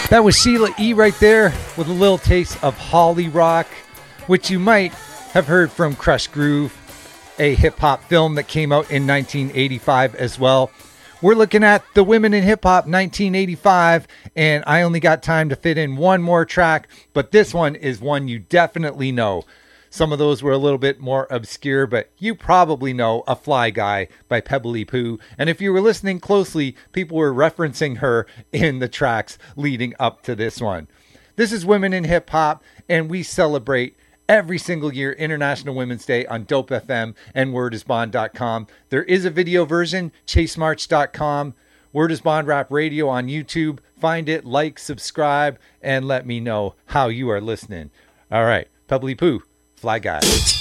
That was Sheila E. right there with a little taste of Holly Rock, which you might have heard from Crush Groove, a hip-hop film that came out in 1985 as well. We're looking at the Women in Hip Hop 1985, and I only got time to fit in one more track, but this one is one you definitely know. Some of those were a little bit more obscure, but you probably know A Fly Guy by Pebbly Poo. And if you were listening closely, people were referencing her in the tracks leading up to this one. This is Women in Hip Hop, and we celebrate every single year International Women's Day on Dope FM and wordisbond.com. There is a video version, chasemarch.com, Word is Bond Rap Radio on YouTube. Find it, like, subscribe, and let me know how you are listening. All right, Pebbly Poo. Fly Guy.